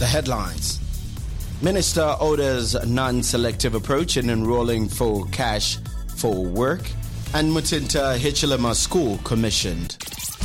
The headlines. Minister orders non-selective approach in enrolling for cash for work, and Mutinta Hichilema School commissioned.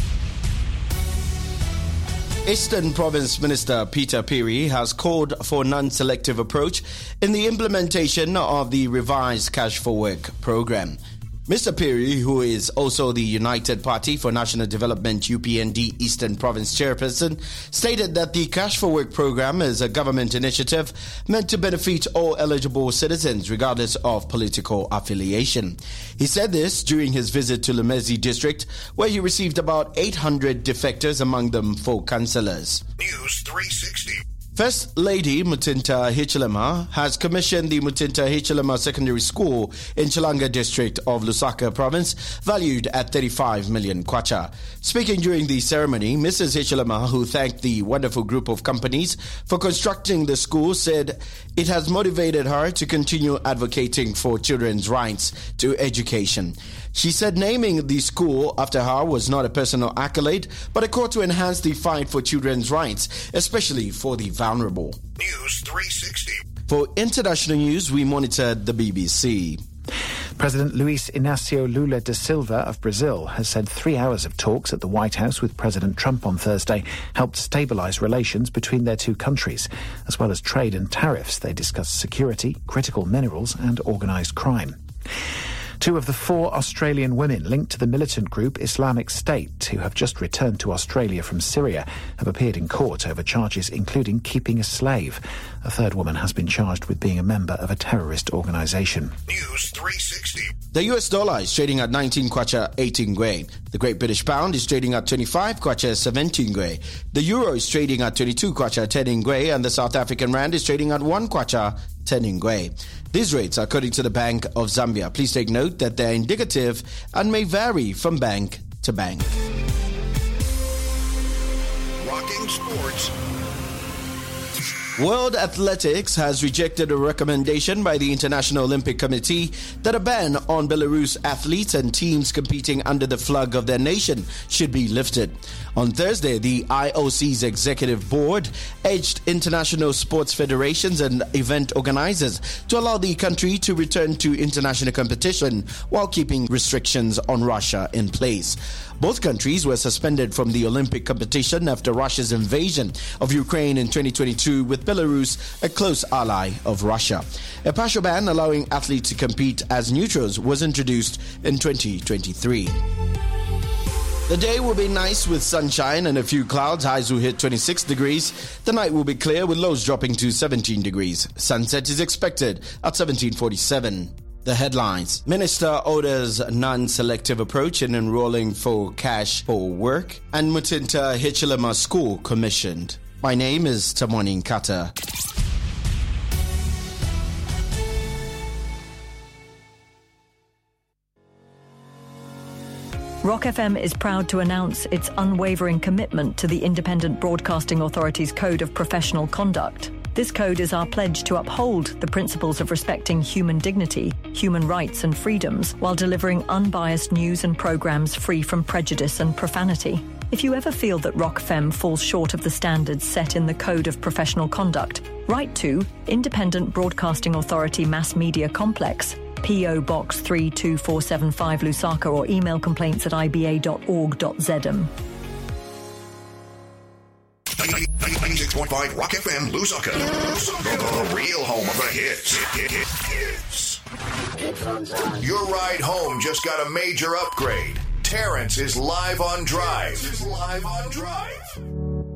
Eastern Province Minister Peter Phiri has called for non-selective approach in the implementation of the revised Cash for Work program. Mr. Phiri, who is also the United Party for National Development UPND Eastern Province chairperson, stated that the Cash for Work program is a government initiative meant to benefit all eligible citizens regardless of political affiliation. He said this during his visit to Lemezi district, where he received about 800 defectors, among them 4 councillors. News 360. First Lady Mutinta Hichilema has commissioned the Mutinta Hichilema Secondary School in Chilanga district of Lusaka province, valued at 35 million kwacha. Speaking during the ceremony, Mrs. Hichilema, who thanked the wonderful group of companies for constructing the school, said it has motivated her to continue advocating for children's rights to education. She said naming the school after her was not a personal accolade, but a call to enhance the fight for children's rights, especially for the vulnerable. News 360. For international news, we monitored the BBC. President Luiz Inácio Lula da Silva of Brazil has said 3 hours of talks at the White House with President Trump on Thursday helped stabilize relations between their two countries. As well as trade and tariffs, they discussed security, critical minerals and organized crime. 2 of the 4 Australian women linked to the militant group Islamic State, who have just returned to Australia from Syria, have appeared in court over charges including keeping a slave. A 3rd woman has been charged with being a member of a terrorist organisation. News 360. The US dollar is trading at 19 kwacha 18 ngwe. The Great British Pound is trading at 25 kwacha 17 ngwe. The Euro is trading at 22 kwacha 10 ngwe, and the South African Rand is trading at 1 kwacha 10 ngwe. These rates are according to the Bank of Zambia. Please take note that they're indicative and may vary from bank to bank. Rocking sports. World Athletics has rejected a recommendation by the International Olympic Committee that a ban on Belarus athletes and teams competing under the flag of their nation should be lifted. On Thursday, the IOC's executive board urged international sports federations and event organizers to allow the country to return to international competition while keeping restrictions on Russia in place. Both countries were suspended from the Olympic competition after Russia's invasion of Ukraine in 2022, with Belarus a close ally of Russia. A partial ban allowing athletes to compete as neutrals was introduced in 2023. The day will be nice with sunshine and a few clouds. Highs will hit 26 degrees. The night will be clear with lows dropping to 17 degrees. Sunset is expected at 17:47. The headlines. Minister orders non-selective approach in enrolling for cash for work, and Mutinta Hichilema School commissioned. My name is Tamoni Nkata. Rock FM is proud to announce its unwavering commitment to the Independent Broadcasting Authority's Code of Professional Conduct. This code is our pledge to uphold the principles of respecting human dignity, human rights and freedoms, while delivering unbiased news and programs free from prejudice and profanity. If you ever feel that Rock FM falls short of the standards set in the Code of Professional Conduct, write to Independent Broadcasting Authority Mass Media Complex, P.O. Box 32475 Lusaka, or email complaints@iba.org.zm. 96.5 Rock FM Lusaka. The real home of the hits. Your ride home just got a major upgrade. Terrence is live on Drive.